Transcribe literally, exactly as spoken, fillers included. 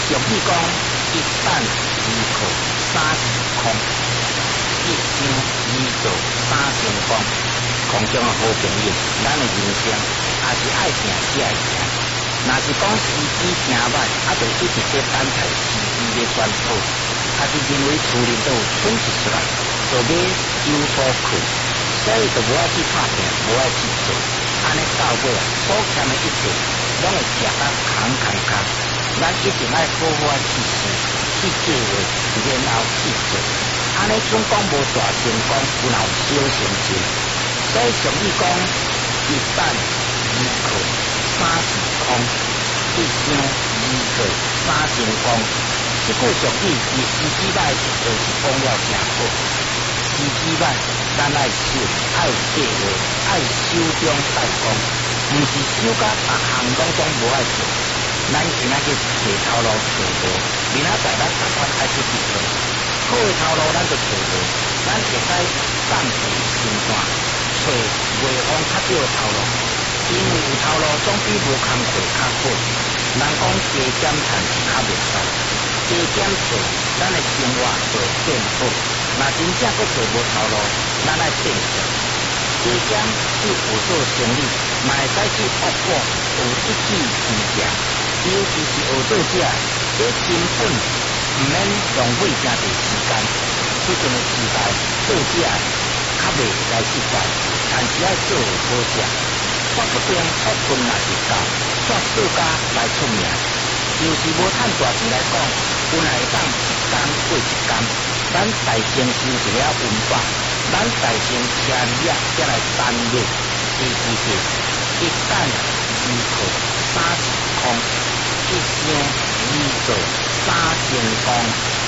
俗语讲，一等二靠三时空，一想二做三成功。空中的好朋友，咱的人生也是爱行只爱行。若是讲时机行歹，啊，就一直在等待时机的转好。啊，是认为厝里都有蠢一出来，就要有所去，所以就无爱去拍拼，无爱去做。安尼到尾啊，所欠的一切，拢会食甲空空空。咱一定爱好好去想，去计划，然后去做。安尼总讲无大成功，有若有小成就。所以俗语讲，一等二靠三时空，一想二做三成功。这句俗语是时机歹，就是讲了诚好。时机歹，咱爱守，爱有计划，爱守中待讲，毋是守甲别项拢讲无爱做。咱今仔日找头路找无，明仔载咱逐款爱去去做。好的头路咱就找无，咱会使暂时心肝，找袂往较少的头路，因为有头路总比无工课较好。人讲加减赚是较袂使，加减做，咱的生活就会变好。若真正佫找无头路，咱爱变做。加减去有做生意，嘛会使去学过有一技之长，尤其是学做者，这根本毋免浪费真侪时间。即阵的时代，做者较袂来实在，但是爱做会好食。说不定学分若是够，煞做家来出名。就是无趁大钱来讲，有若会当一工过一工，咱大先收一了温饱，咱大先车利啊，才来担日。记记记，一等二靠三时空，一想二做三成功。